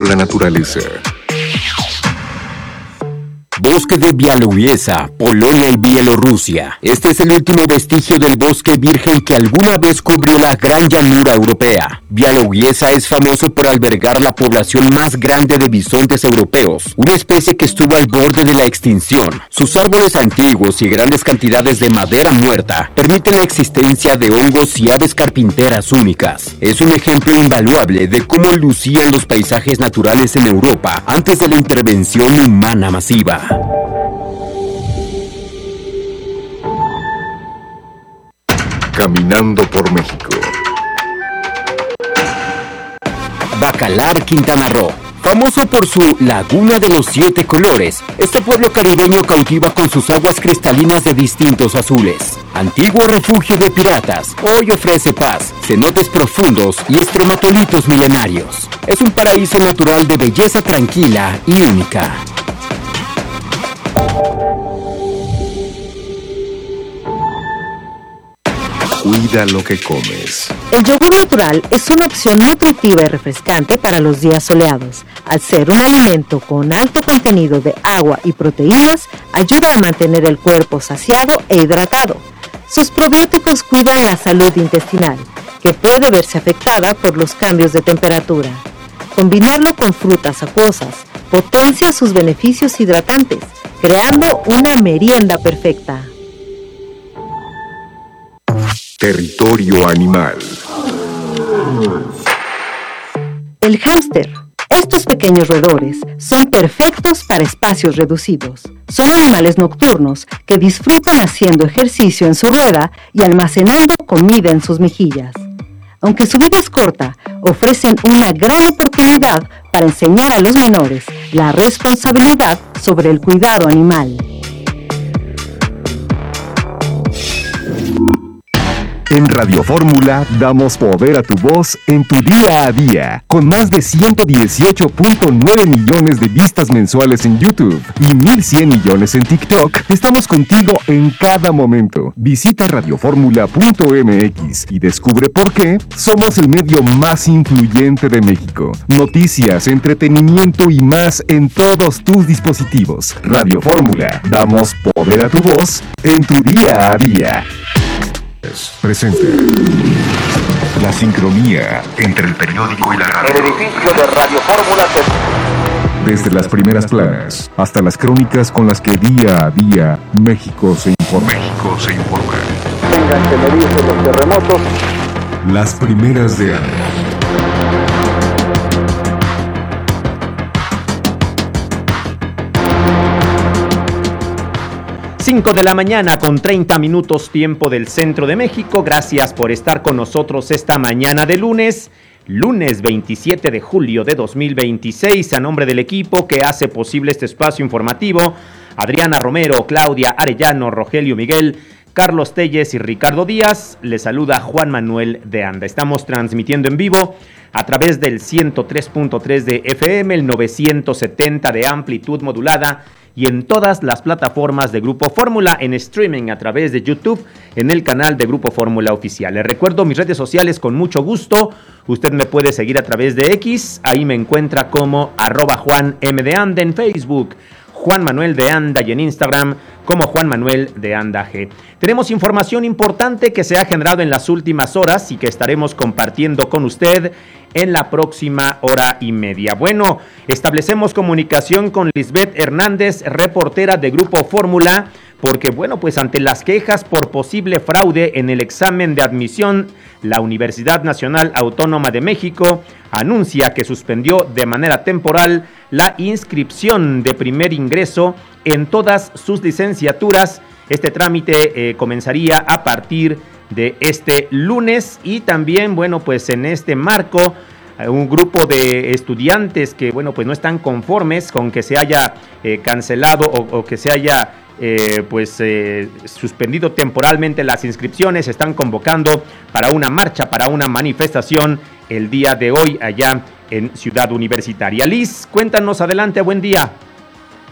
la naturaleza. Bosque de Białowieża, Polonia y Bielorrusia. Este es el último vestigio del bosque virgen que alguna vez cubrió la gran llanura europea. Białowieża es famoso por albergar la población más grande de bisontes europeos, una especie que estuvo al borde de la extinción. Sus árboles antiguos y grandes cantidades de madera muerta permiten la existencia de hongos y aves carpinteras únicas. Es un ejemplo invaluable de cómo lucían los paisajes naturales en Europa antes de la intervención humana masiva. Caminando por México. Bacalar, Quintana Roo. Famoso por su Laguna de los 7 colores, este pueblo caribeño cautiva con sus aguas cristalinas de distintos azules. Antiguo refugio de piratas, hoy ofrece paz, cenotes profundos y estrematolitos milenarios. Es un paraíso natural de belleza tranquila y única. Cuida lo que comes. El yogur natural es una opción nutritiva y refrescante para los días soleados. Al ser un alimento con alto contenido de agua y proteínas, ayuda a mantener el cuerpo saciado e hidratado. Sus probióticos cuidan la salud intestinal, que puede verse afectada por los cambios de temperatura. Combinarlo con frutas acuosas potencia sus beneficios hidratantes, creando una merienda perfecta. Territorio animal. El hámster. Estos pequeños roedores son perfectos para espacios reducidos. Son animales nocturnos que disfrutan haciendo ejercicio en su rueda y almacenando comida en sus mejillas. Aunque su vida es corta, ofrecen una gran oportunidad para enseñar a los menores la responsabilidad sobre el cuidado animal. En Radio Fórmula damos poder a tu voz en tu día a día. Con más de 118.9 millones de vistas mensuales en YouTube y 1.100 millones en TikTok, estamos contigo en cada momento. Visita radioformula.mx y descubre por qué somos el medio más influyente de México. Noticias, entretenimiento y más en todos tus dispositivos. Radio Fórmula, damos poder a tu voz en tu día a día. Presente la sincronía entre el periódico y la radio. El edificio de Radio Fórmula Desde las primeras planas hasta las crónicas con las que día a día México se informa. tengan que medirse los terremotos. Las primeras de año. 5 de la mañana con 30 minutos tiempo del centro de México. Gracias por estar con nosotros esta mañana de lunes 27 de julio de 2026. A nombre del equipo que hace posible este espacio informativo, Adriana Romero, Claudia Arellano, Rogelio Miguel, Carlos Telles y Ricardo Díaz, les saluda Juan Manuel de Anda. Estamos transmitiendo en vivo a través del 103.3 de FM, el 970 de amplitud modulada y en todas las plataformas de Grupo Fórmula, en streaming a través de YouTube, en el canal de Grupo Fórmula Oficial. Les recuerdo mis redes sociales con mucho gusto. Usted me puede seguir a través de X, ahí me encuentra como @JuanMDeAnda en Facebook, Juan Manuel de Anda, y en Instagram como Juan Manuel de Anda G. Tenemos información importante que se ha generado en las últimas horas y que estaremos compartiendo con usted en la próxima hora y media. Bueno, establecemos comunicación con Lisbeth Hernández, reportera de Grupo Fórmula, porque bueno, pues ante las quejas por posible fraude en el examen de admisión, la Universidad Nacional Autónoma de México anuncia que suspendió de manera temporal la inscripción de primer ingreso en todas sus licenciaturas. Este trámite comenzaría a partir de este lunes y también, bueno, pues en este marco, un grupo de estudiantes que, bueno, pues no están conformes con que se haya cancelado o que se haya suspendido temporalmente las inscripciones, están convocando para una marcha, para una manifestación el día de hoy allá en Ciudad Universitaria. Liz, cuéntanos, adelante, buen día.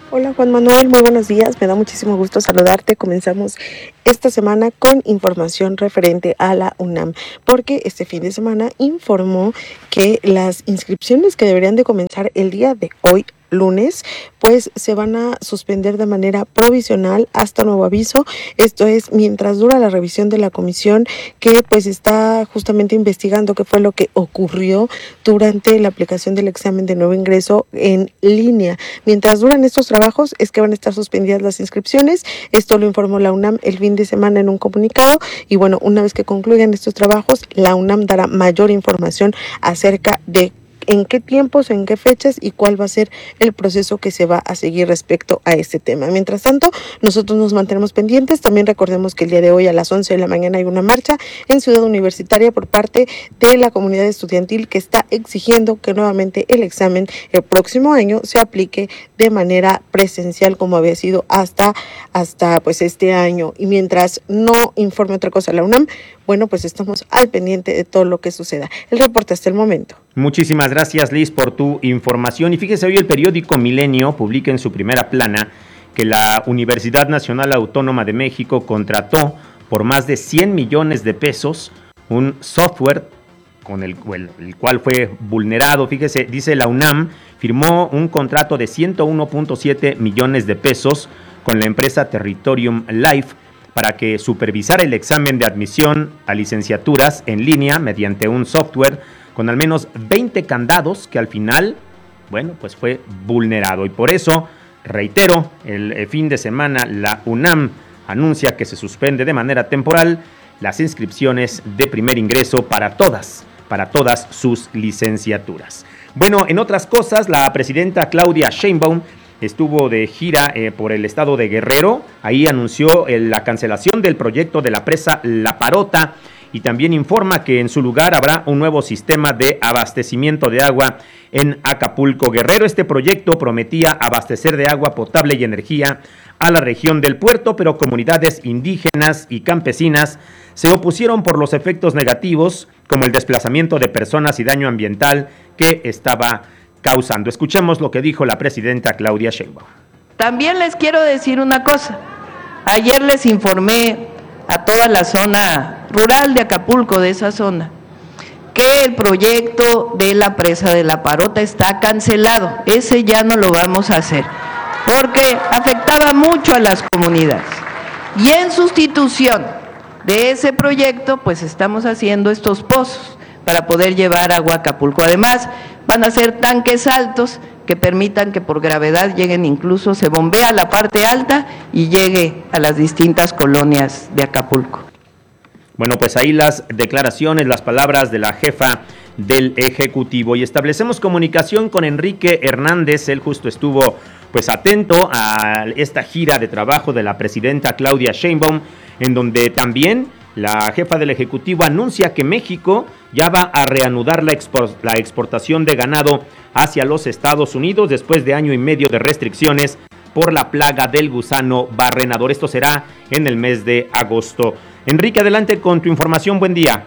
Hola Juan Manuel, muy buenos días, me da muchísimo gusto saludarte. Comenzamos esta semana con información referente a la UNAM, porque este fin de semana informó que las inscripciones que deberían de comenzar el día de hoy, lunes, pues se van a suspender de manera provisional hasta nuevo aviso. Esto es mientras dura la revisión de la comisión que pues está justamente investigando qué fue lo que ocurrió durante la aplicación del examen de nuevo ingreso en línea. Mientras duran estos trabajos es que van a estar suspendidas las inscripciones. Esto lo informó la UNAM el fin de semana en un comunicado y bueno, una vez que concluyan estos trabajos, la UNAM dará mayor información acerca de en qué tiempos, en qué fechas y cuál va a ser el proceso que se va a seguir respecto a este tema. Mientras tanto, nosotros nos mantenemos pendientes. También recordemos que el día de hoy a las 11 de la mañana hay una marcha en Ciudad Universitaria por parte de la comunidad estudiantil que está exigiendo que nuevamente el examen el próximo año se aplique de manera presencial como había sido hasta pues este año. Y mientras no informe otra cosa la UNAM, bueno, pues estamos al pendiente de todo lo que suceda. El reporte hasta el momento. Muchísimas gracias, Liz, por tu información. Y fíjese, hoy el periódico Milenio publica en su primera plana que la Universidad Nacional Autónoma de México contrató por más de 100 millones de pesos un software con el cual fue vulnerado. Fíjese, dice la UNAM, firmó un contrato de 101.7 millones de pesos con la empresa Territorium Life para que supervisara el examen de admisión a licenciaturas en línea mediante un software con al menos 20 candados que al final, bueno, pues fue vulnerado. Y por eso, reitero, el fin de semana la UNAM anuncia que se suspende de manera temporal las inscripciones de primer ingreso para todas sus licenciaturas. Bueno, en otras cosas, la presidenta Claudia Sheinbaum estuvo de gira por el estado de Guerrero. Ahí anunció la cancelación del proyecto de la presa La Parota y también informa que en su lugar habrá un nuevo sistema de abastecimiento de agua en Acapulco, Guerrero. Este proyecto prometía abastecer de agua potable y energía a la región del puerto, pero comunidades indígenas y campesinas se opusieron por los efectos negativos, como el desplazamiento de personas y daño ambiental que estaba causando. Escuchemos lo que dijo la presidenta Claudia Sheinbaum. También les quiero decir una cosa. Ayer les informé a toda la zona rural de Acapulco, de esa zona, que el proyecto de la presa de La Parota está cancelado. Ese ya no lo vamos a hacer, porque afectaba mucho a las comunidades. Y en sustitución de ese proyecto, pues estamos haciendo estos pozos para poder llevar agua a Acapulco. Además, van a ser tanques altos que permitan que por gravedad lleguen, incluso se bombea la parte alta y llegue a las distintas colonias de Acapulco. Bueno, pues ahí las declaraciones, las palabras de la jefa del Ejecutivo. Y establecemos comunicación con Enrique Hernández. Él justo estuvo pues atento a esta gira de trabajo de la presidenta Claudia Sheinbaum, en donde también la jefa del Ejecutivo anuncia que México ya va a reanudar la exportación de ganado hacia los Estados Unidos después de año y medio de restricciones por la plaga del gusano barrenador. Esto será en el mes de agosto. Enrique, adelante con tu información. Buen día.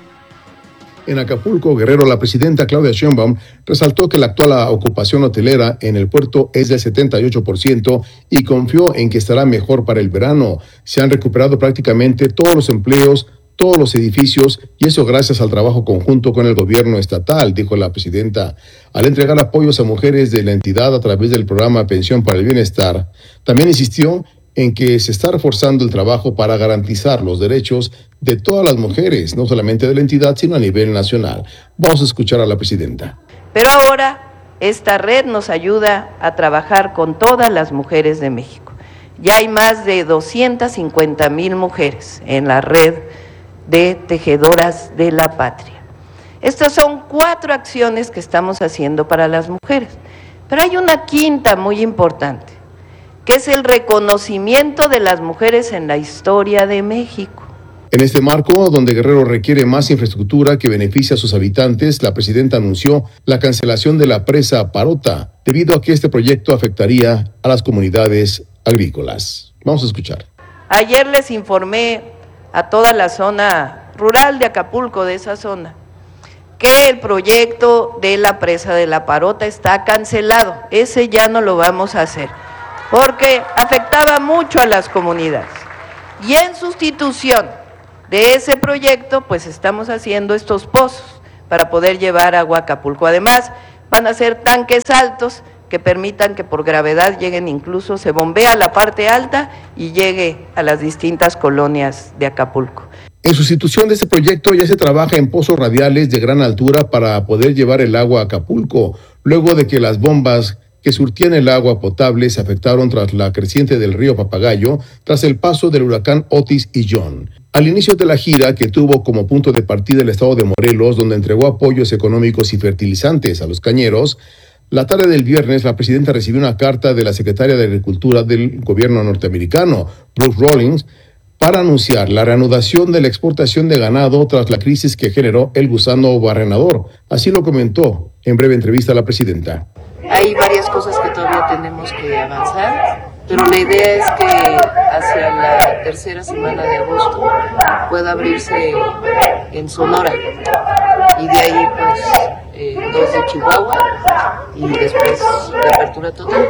En Acapulco, Guerrero, la presidenta Claudia Sheinbaum resaltó que la actual ocupación hotelera en el puerto es del 78% y confió en que estará mejor para el verano. Se han recuperado prácticamente todos los empleos, todos los edificios, y eso gracias al trabajo conjunto con el gobierno estatal, dijo la presidenta, al entregar apoyos a mujeres de la entidad a través del programa Pensión para el Bienestar. También insistió en que se está reforzando el trabajo para garantizar los derechos de todas las mujeres, no solamente de la entidad, sino a nivel nacional. Vamos a escuchar a la presidenta. Pero ahora esta red nos ayuda a trabajar con todas las mujeres de México. Ya hay más de 250,000 mujeres en la red de tejedoras de la patria. Estas son 4 acciones que estamos haciendo para las mujeres. Pero hay una quinta muy importante, que es el reconocimiento de las mujeres en la historia de México. En este marco, donde Guerrero requiere más infraestructura que beneficie a sus habitantes, la presidenta anunció la cancelación de la presa Parota, debido a que este proyecto afectaría a las comunidades agrícolas. Vamos a escuchar. Ayer les informé a toda la zona rural de Acapulco, de esa zona, que el proyecto de la presa de La Parota está cancelado. Ese ya no lo vamos a hacer, porque afectaba mucho a las comunidades. Y en sustitución de ese proyecto, pues estamos haciendo estos pozos para poder llevar agua a Acapulco. Además, van a ser tanques altos que permitan que por gravedad lleguen, incluso se bombea la parte alta y llegue a las distintas colonias de Acapulco. En sustitución de este proyecto ya se trabaja en pozos radiales de gran altura para poder llevar el agua a Acapulco, luego de que las bombas que surtían el agua potable se afectaron tras la creciente del río Papagayo, tras el paso del huracán Otis y John. Al inicio de la gira, que tuvo como punto de partida el estado de Morelos, donde entregó apoyos económicos y fertilizantes a los cañeros, la tarde del viernes la presidenta recibió una carta de la secretaria de Agricultura del gobierno norteamericano, Brooke Rollins, para anunciar la reanudación de la exportación de ganado tras la crisis que generó el gusano barrenador. Así lo comentó en breve entrevista a la presidenta. Hay varias cosas que todavía tenemos que avanzar, pero la idea es que hacia la tercera semana de agosto pueda abrirse en Sonora y de ahí pues 2 de Chihuahua y después la apertura total.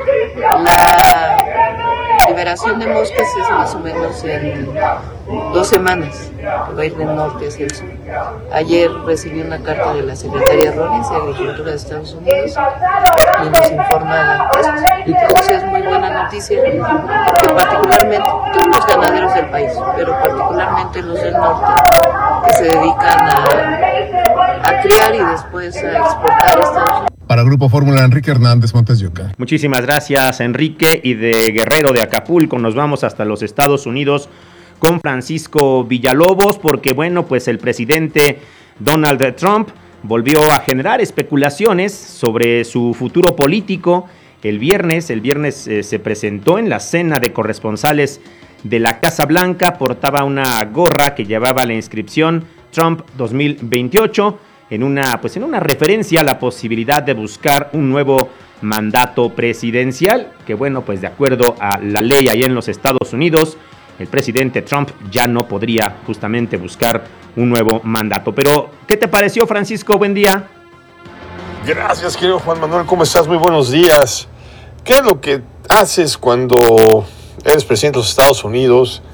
La liberación de moscas es más o menos en 2 semanas, que va a ir del norte hacia el sur. Ayer recibí una carta de la secretaria Rollins de Agricultura de Estados Unidos y nos informa esto. Y creo que es muy buena noticia, porque particularmente todos los ganaderos del país, pero particularmente los del norte, que se dedican a criar y después a exportar a Estados Unidos. Para Grupo Fórmula, Enrique Hernández, Montes de Oca. Muchísimas gracias, Enrique. Y de Guerrero de Acapulco nos vamos hasta los Estados Unidos con Francisco Villalobos, porque bueno, pues el presidente Donald Trump volvió a generar especulaciones sobre su futuro político. El viernes se presentó en la cena de corresponsales de la Casa Blanca, portaba una gorra que llevaba la inscripción Trump 2028, en una referencia a la posibilidad de buscar un nuevo mandato presidencial, que bueno, pues de acuerdo a la ley ahí en los Estados Unidos, el presidente Trump ya no podría justamente buscar un nuevo mandato. Pero, ¿qué te pareció, Francisco? Buen día. Gracias, querido Juan Manuel, ¿cómo estás? Muy buenos días. ¿Qué es lo que haces cuando eres presidente de los Estados Unidos?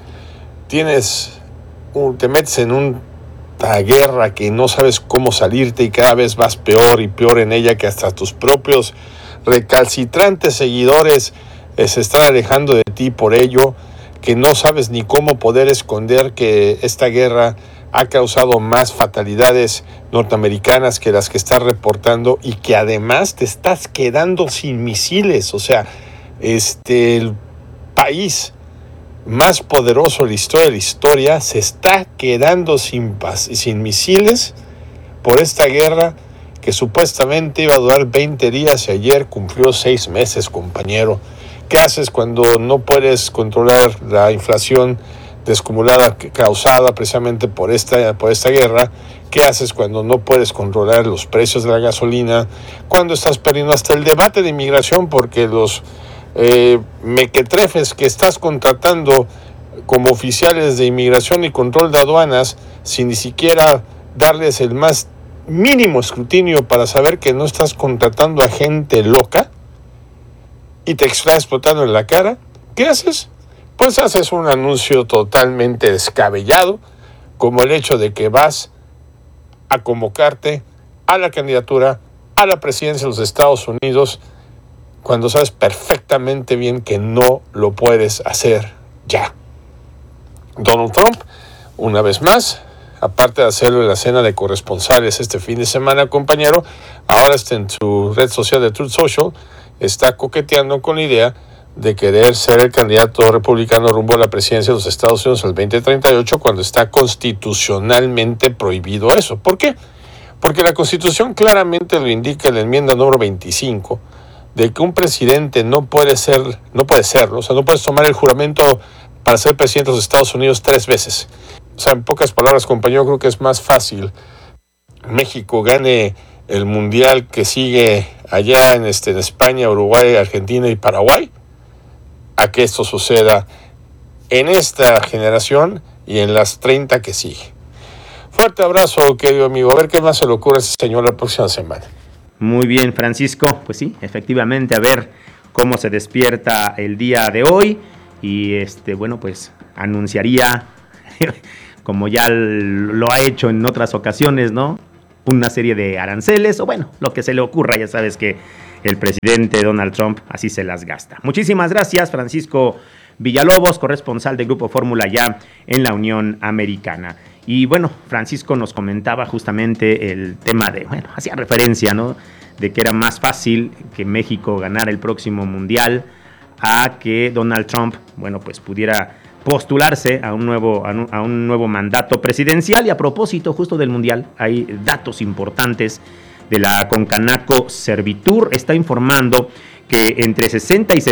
Te metes en una guerra que no sabes cómo salirte y cada vez vas peor y peor en ella, que hasta tus propios recalcitrantes seguidores se están alejando de ti por ello, que no sabes ni cómo poder esconder que esta guerra ha causado más fatalidades norteamericanas que las que estás reportando y que además te estás quedando sin misiles. O sea, el país más poderoso de la historia se está quedando sin misiles por esta guerra que supuestamente iba a durar 20 días y ayer cumplió 6 meses, compañero. ¿Qué haces cuando no puedes controlar la inflación descumulada causada precisamente por esta guerra? ¿Qué haces cuando no puedes controlar los precios de la gasolina? Cuando estás perdiendo hasta el debate de inmigración porque los mequetrefes que estás contratando como oficiales de inmigración y control de aduanas, sin ni siquiera darles el más mínimo escrutinio para saber que no estás contratando a gente loca y te está explotando en la cara, ¿qué haces? Pues haces un anuncio totalmente descabellado, como el hecho de que vas a convocarte a la candidatura a la presidencia de los Estados Unidos cuando sabes perfectamente bien que no lo puedes hacer ya. Donald Trump, una vez más, aparte de hacerlo en la cena de corresponsales este fin de semana, compañero, ahora está en su red social de Truth Social, está coqueteando con la idea de querer ser el candidato republicano rumbo a la presidencia de los Estados Unidos al 2038, cuando está constitucionalmente prohibido eso. ¿Por qué? Porque la Constitución claramente lo indica en la enmienda número 25, de que un presidente no puede serlo, o sea, no puedes tomar el juramento para ser presidente de los Estados Unidos 3 veces. O sea, en pocas palabras, compañero, creo que es más fácil México gane el mundial que sigue allá en España, Uruguay, Argentina y Paraguay, a que esto suceda en esta generación y en las 30 que sigue. Fuerte abrazo, querido amigo. A ver qué más se le ocurre a ese señor la próxima semana. Muy bien, Francisco. Pues sí, efectivamente, a ver cómo se despierta el día de hoy y bueno, pues anunciaría, como ya lo ha hecho en otras ocasiones, ¿no?, una serie de aranceles o bueno, lo que se le ocurra. Ya sabes que el presidente Donald Trump así se las gasta. Muchísimas gracias, Francisco Villalobos, corresponsal de Grupo Fórmula ya en la Unión Americana. Y bueno, Francisco nos comentaba justamente el tema de, bueno, hacía referencia, ¿no?, de que era más fácil que México ganara el próximo Mundial a que Donald Trump, bueno, pues pudiera postularse a un nuevo mandato presidencial. Y a propósito justo del Mundial, hay datos importantes de la Concanaco Servitur. Está informando que entre 60 y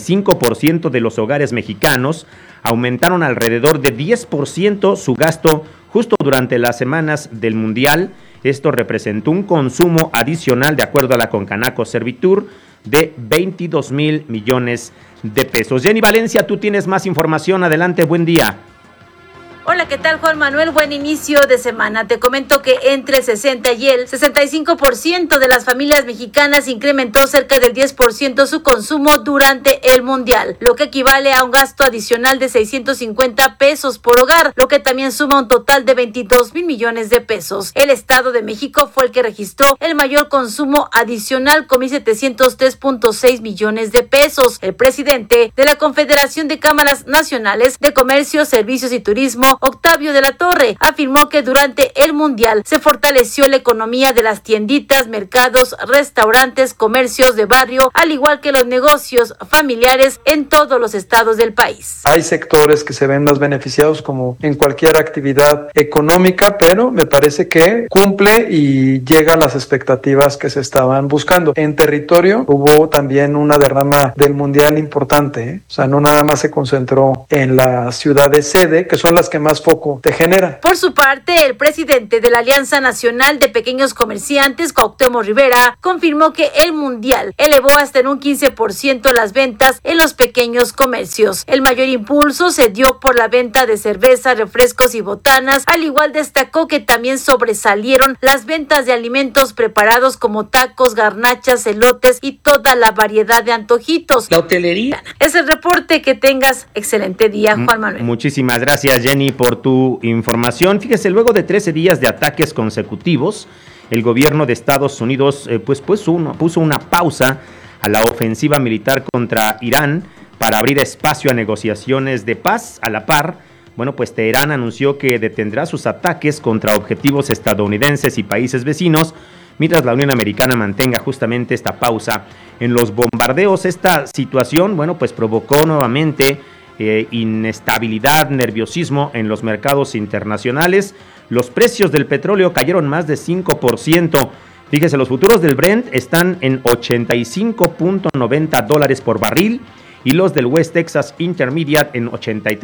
65% de los hogares mexicanos aumentaron alrededor de 10% su gasto justo durante las semanas del Mundial. Esto representó un consumo adicional, de acuerdo a la Concanaco Servitur, de 22 mil millones de pesos. Jenny Valencia, tú tienes más información. Adelante, buen día. Hola, ¿qué tal, Juan Manuel? Buen inicio de semana. Te comento que entre el 60 y el 65% de las familias mexicanas incrementó cerca del 10% su consumo durante el Mundial, lo que equivale a un gasto adicional de 650 pesos por hogar, lo que también suma un total de 22 mil millones de pesos. El Estado de México fue el que registró el mayor consumo adicional con 1,703.6 millones de pesos. El presidente de la Confederación de Cámaras Nacionales de Comercio, Servicios y Turismo, Octavio de la Torre, afirmó que durante el Mundial se fortaleció la economía de las tienditas, mercados, restaurantes, comercios de barrio, al igual que los negocios familiares en todos los estados del país. Hay sectores que se ven más beneficiados como en cualquier actividad económica, pero me parece que cumple y llega a las expectativas que se estaban buscando. En territorio hubo también una derrama del Mundial importante, O sea, no nada más se concentró en las ciudades sede, que son las que más foco te genera. Por su parte, el presidente de la Alianza Nacional de Pequeños Comerciantes, Cuauhtémoc Rivera, confirmó que el Mundial elevó hasta en un 15% las ventas en los pequeños comercios. El mayor impulso se dio por la venta de cerveza, refrescos y botanas. Al igual destacó que también sobresalieron las ventas de alimentos preparados como tacos, garnachas, elotes y toda la variedad de antojitos. La hotelería. Es el reporte. Que tengas excelente día, Juan Manuel. Muchísimas gracias, Jenny, por tu información. Fíjese, luego de 13 días de ataques consecutivos, el gobierno de Estados Unidos puso una pausa a la ofensiva militar contra Irán para abrir espacio a negociaciones de paz. A la par, bueno, pues Teherán anunció que detendrá sus ataques contra objetivos estadounidenses y países vecinos, mientras la Unión Americana mantenga justamente esta pausa en los bombardeos. Esta situación, bueno, pues provocó nuevamente inestabilidad, nerviosismo en los mercados internacionales. Los precios del petróleo cayeron más de 5%. Fíjese, los futuros del Brent están en $85.90 por barril y los del West Texas Intermediate en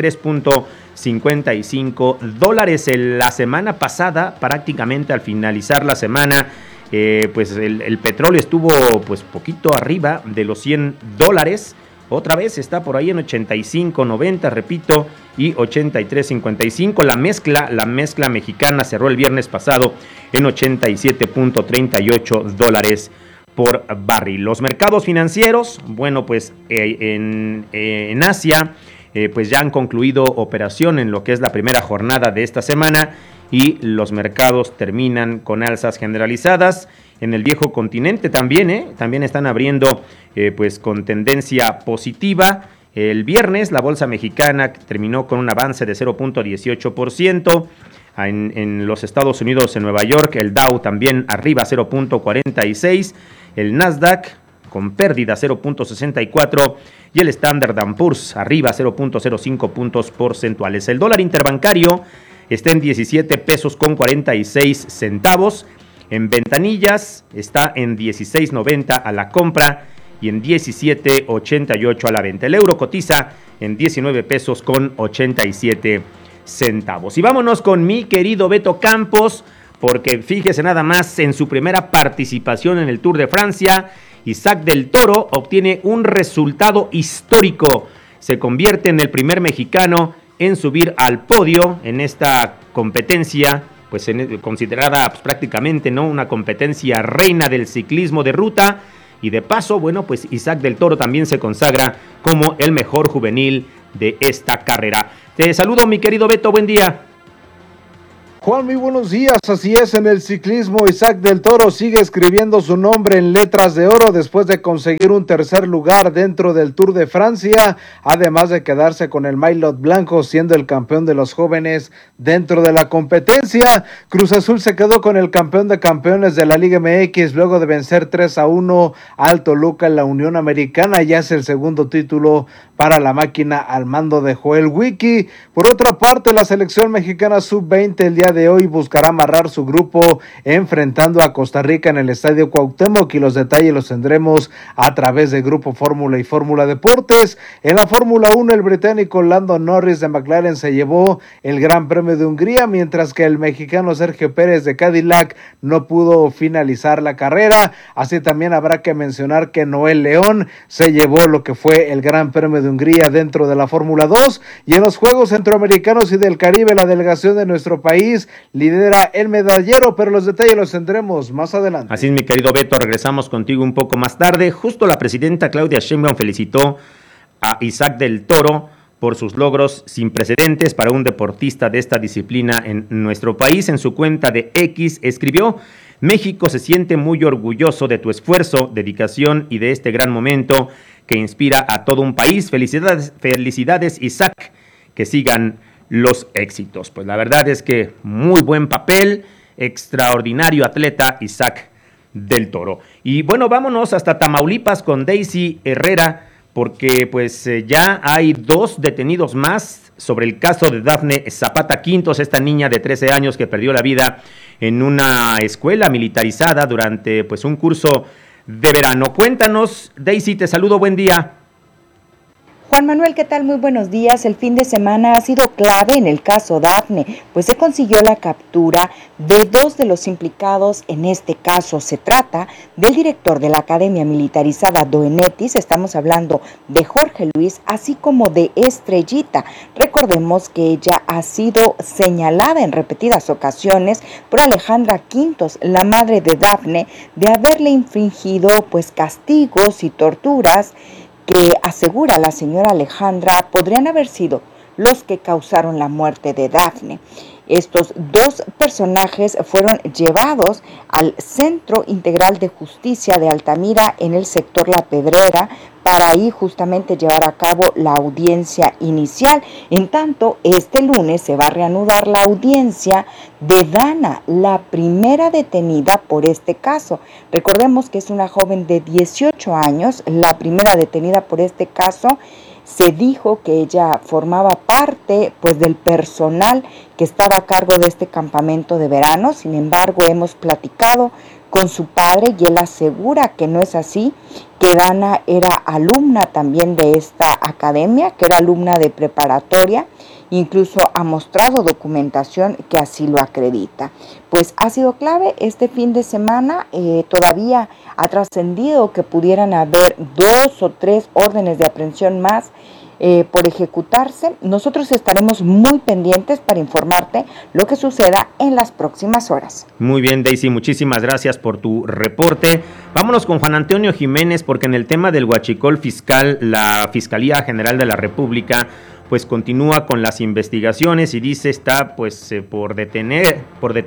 $83.55. La semana pasada, prácticamente al finalizar la semana, pues el petróleo estuvo pues poquito arriba de los $100. Otra vez está por ahí en 85.90, repito, y 83.55. La mezcla mexicana cerró el viernes pasado en $87.38 por barril. Los mercados financieros, bueno, pues en Asia, pues ya han concluido operación en lo que es la primera jornada de esta semana y los mercados terminan con alzas generalizadas. En el viejo continente también están abriendo pues con tendencia positiva. El viernes la bolsa mexicana terminó con un avance de 0.18%. En los Estados Unidos, en Nueva York, el Dow también arriba 0.46%. El Nasdaq con pérdida 0.64% y el Standard & Poor's arriba 0.05 puntos porcentuales. El dólar interbancario está en 17 pesos con 46 centavos. En ventanillas está en 16.90 a la compra y en 17.88 a la venta. El euro cotiza en 19 pesos con 87 centavos. Y vámonos con mi querido Beto Campos, porque fíjese nada más, en su primera participación en el Tour de Francia, Isaac del Toro obtiene un resultado histórico. Se convierte en el primer mexicano en subir al podio en esta competencia, pues considerada pues, prácticamente, ¿no?, una competencia reina del ciclismo de ruta. Y de paso, bueno, pues Isaac del Toro también se consagra como el mejor juvenil de esta carrera. Te saludo, mi querido Beto, buen día. Juan, muy buenos días. Así es, en el ciclismo Isaac del Toro sigue escribiendo su nombre en letras de oro después de conseguir un tercer lugar dentro del Tour de Francia, además de quedarse con el maillot blanco siendo el campeón de los jóvenes dentro de la competencia. Cruz Azul se quedó con el campeón de campeones de la Liga MX luego de vencer 3-1 al Toluca en la Unión Americana. Ya es el segundo título para la máquina al mando de Joel Wiki. Por otra parte, la selección mexicana sub-20 el día de hoy buscará amarrar su grupo enfrentando a Costa Rica en el Estadio Cuauhtémoc, y los detalles los tendremos a través de Grupo Fórmula y Fórmula Deportes. En la Fórmula 1, el británico Lando Norris de McLaren se llevó el Gran Premio de Hungría, mientras que el mexicano Sergio Pérez de Cadillac no pudo finalizar la carrera. Así también habrá que mencionar que Noel León se llevó lo que fue el Gran Premio de Hungría dentro de la Fórmula 2, y en los Juegos Centroamericanos y del Caribe la delegación de nuestro país lidera el medallero, pero los detalles los tendremos más adelante. Así es, mi querido Beto, regresamos contigo un poco más tarde. Justo la presidenta Claudia Sheinbaum felicitó a Isaac del Toro por sus logros sin precedentes para un deportista de esta disciplina en nuestro país. En su cuenta de X escribió: México se siente muy orgulloso de tu esfuerzo, dedicación y de este gran momento que inspira a todo un país. Felicidades Isaac, que sigan los éxitos. Pues la verdad es que muy buen papel, extraordinario atleta Isaac del Toro. Y bueno, vámonos hasta Tamaulipas con Daisy Herrera, porque pues ya hay 2 detenidos más sobre el caso de Dafne Zapata Quintos, esta niña de 13 años que perdió la vida en una escuela militarizada durante pues un curso de verano. Cuéntanos, Daisy, te saludo, buen día. Juan Manuel, ¿qué tal? Muy buenos días. El fin de semana ha sido clave en el caso Dafne, pues se consiguió la captura de 2 de los implicados en este caso. Se trata del director de la Academia Militarizada Doenetis, estamos hablando de Jorge Luis, así como de Estrellita. Recordemos que ella ha sido señalada en repetidas ocasiones por Alejandra Quintos, la madre de Dafne, de haberle infringido pues castigos y torturas que, asegura la señora Alejandra, podrían haber sido los que causaron la muerte de Dafne. Estos 2 personajes fueron llevados al Centro Integral de Justicia de Altamira en el sector La Pedrera para ahí justamente llevar a cabo la audiencia inicial. En tanto, este lunes se va a reanudar la audiencia de Dana, la primera detenida por este caso. Recordemos que es una joven de 18 años, la primera detenida por este caso. Se dijo que ella formaba parte pues del personal que estaba a cargo de este campamento de verano. Sin embargo, hemos platicado con su padre y él asegura que no es así, que Dana era alumna también de esta academia, que era alumna de preparatoria. Incluso ha mostrado documentación que así lo acredita. Pues ha sido clave este fin de semana. Todavía ha trascendido que pudieran haber 2 o 3 órdenes de aprehensión más por ejecutarse. Nosotros estaremos muy pendientes para informarte lo que suceda en las próximas horas. Muy bien, Daisy, muchísimas gracias por tu reporte. Vámonos con Juan Antonio Jiménez, porque en el tema del huachicol fiscal, la Fiscalía General de la República pues continúa con las investigaciones y dice está pues por detener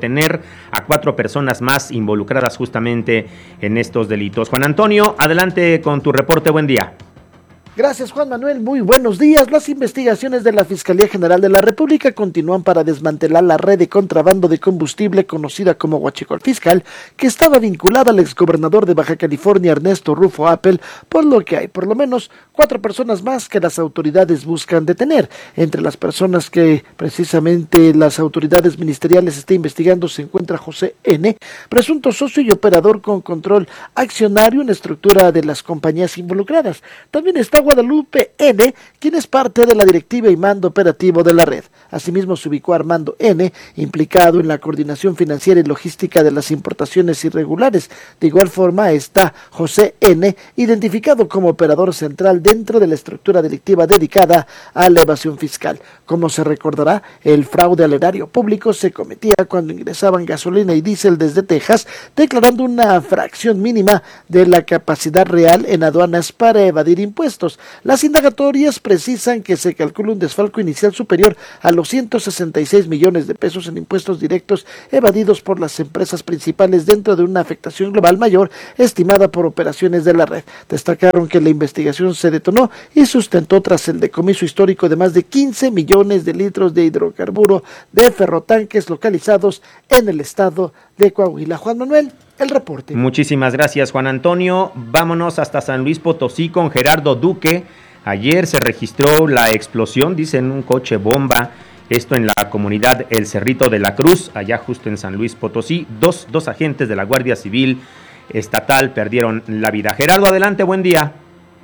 a 4 personas más involucradas justamente en estos delitos. Juan Antonio, adelante con tu reporte, buen día. Gracias, Juan Manuel, muy buenos días. Las investigaciones de la Fiscalía General de la República continúan para desmantelar la red de contrabando de combustible conocida como huachicol fiscal, que estaba vinculada al exgobernador de Baja California, Ernesto Rufo Appel, por lo que hay por lo menos 4 personas más que las autoridades buscan detener. Entre las personas que precisamente las autoridades ministeriales están investigando se encuentra José N., presunto socio y operador con control accionario en estructura de las compañías involucradas. También está Guadalupe N., quien es parte de la directiva y mando operativo de la red. Asimismo, se ubicó a Armando N., implicado en la coordinación financiera y logística de las importaciones irregulares. De igual forma está José N., identificado como operador central dentro de la estructura delictiva dedicada a la evasión fiscal. Como se recordará, el fraude al erario público se cometía cuando ingresaban gasolina y diésel desde Texas, declarando una fracción mínima de la capacidad real en aduanas para evadir impuestos. Las indagatorias precisan que se calcula un desfalco inicial superior a los 166 millones de pesos en impuestos directos evadidos por las empresas principales dentro de una afectación global mayor estimada por operaciones de la red. Destacaron que la investigación se detonó y sustentó tras el decomiso histórico de más de 15 millones de litros de hidrocarburo de ferrotanques localizados en el estado de Coahuila. Juan Manuel, el reporte. Muchísimas gracias, Juan Antonio. Vámonos hasta San Luis Potosí con Gerardo Duque. Ayer se registró la explosión, dicen, un coche bomba. Esto en la comunidad El Cerrito de la Cruz, allá justo en San Luis Potosí. Dos agentes de la Guardia Civil Estatal perdieron la vida. Gerardo, adelante, buen día.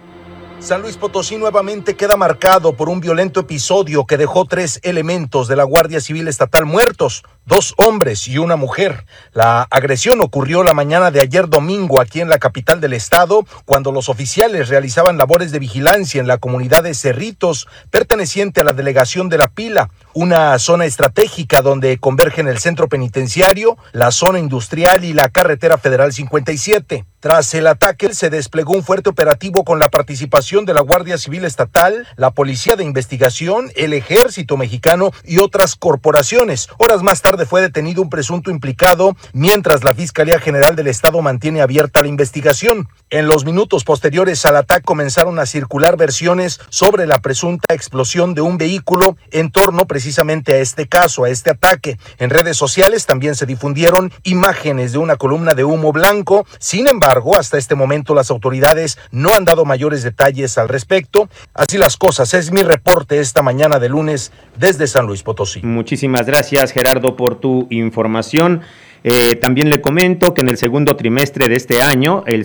San Luis Potosí nuevamente queda marcado por un violento episodio que dejó 3 elementos de la Guardia Civil Estatal muertos, 2 hombres y una mujer. La agresión ocurrió la mañana de ayer domingo aquí en la capital del estado, cuando los oficiales realizaban labores de vigilancia en la comunidad de Cerritos, perteneciente a la delegación de La Pila, una zona estratégica donde convergen el centro penitenciario, la zona industrial y la carretera federal 57. Tras el ataque se desplegó un fuerte operativo con la participación de la Guardia Civil Estatal, la Policía de Investigación, el Ejército Mexicano y otras corporaciones. Horas más tarde fue detenido un presunto implicado, mientras la Fiscalía General del Estado mantiene abierta la investigación. En los minutos posteriores al ataque comenzaron a circular versiones sobre la presunta explosión de un vehículo en torno precisamente a este caso, a este ataque. En redes sociales también se difundieron imágenes de una columna de humo blanco. Sin embargo, hasta este momento las autoridades no han dado mayores detalles al respecto. Así las cosas, es mi reporte esta mañana de lunes desde San Luis Potosí. Muchísimas gracias, Gerardo, por tu información. También le comento que en el segundo trimestre de este año, el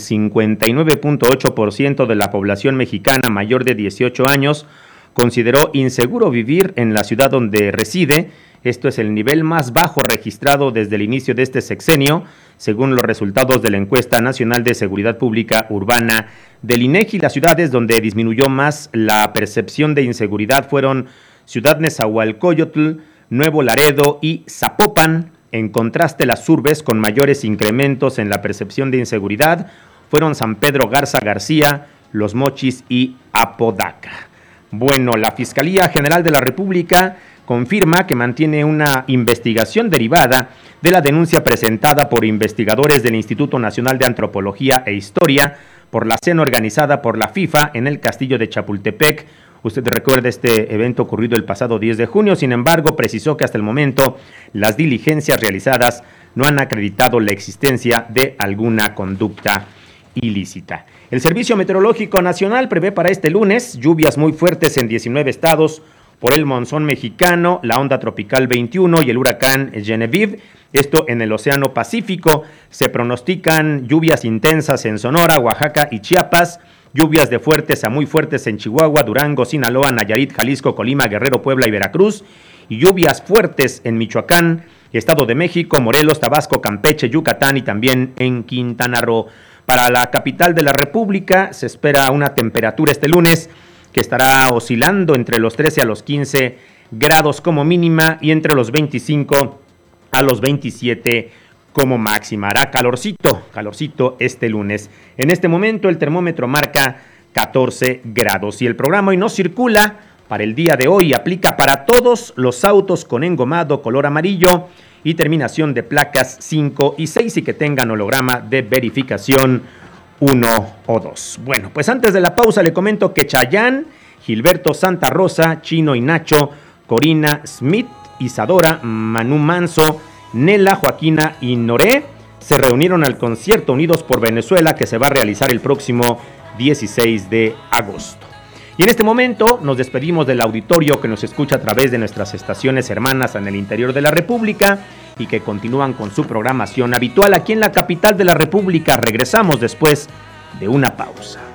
59.8% de la población mexicana mayor de 18 años consideró inseguro vivir en la ciudad donde reside. Esto es el nivel más bajo registrado desde el inicio de este sexenio, según los resultados de la Encuesta Nacional de Seguridad Pública Urbana del INEGI. Las ciudades donde disminuyó más la percepción de inseguridad fueron Ciudad Nezahualcóyotl, Nuevo Laredo y Zapopan. En contraste, las urbes con mayores incrementos en la percepción de inseguridad fueron San Pedro Garza García, Los Mochis y Apodaca. Bueno, la Fiscalía General de la República confirma que mantiene una investigación derivada de la denuncia presentada por investigadores del Instituto Nacional de Antropología e Historia por la cena organizada por la FIFA en el Castillo de Chapultepec. Usted recuerda este evento ocurrido el pasado 10 de junio, sin embargo, precisó que hasta el momento las diligencias realizadas no han acreditado la existencia de alguna conducta ilícita. El Servicio Meteorológico Nacional prevé para este lunes lluvias muy fuertes en 19 estados por el monzón mexicano, la onda tropical 21 y el huracán Genevieve. Esto en el Océano Pacífico. Se pronostican lluvias intensas en Sonora, Oaxaca y Chiapas. Lluvias de fuertes a muy fuertes en Chihuahua, Durango, Sinaloa, Nayarit, Jalisco, Colima, Guerrero, Puebla y Veracruz. Y lluvias fuertes en Michoacán, Estado de México, Morelos, Tabasco, Campeche, Yucatán y también en Quintana Roo. Para la capital de la República se espera una temperatura este lunes que estará oscilando entre los 13 a los 15 grados como mínima y entre los 25 a los 27 como máxima. Hará calorcito este lunes. En este momento el termómetro marca 14 grados y el programa Hoy No Circula para el día de hoy aplica para todos los autos con engomado color amarillo y terminación de placas 5 y 6 y que tengan holograma de verificación 1 o 2. Bueno, pues antes de la pausa le comento que Chayanne, Gilberto Santa Rosa, Chino y Nacho, Corina Smith, Isadora, Manu Manso, Nela, Joaquina y Noré se reunieron al concierto Unidos por Venezuela que se va a realizar el próximo 16 de agosto. Y en este momento nos despedimos del auditorio que nos escucha a través de nuestras estaciones hermanas en el interior de la República y que continúan con su programación habitual aquí en la capital de la República. Regresamos después de una pausa.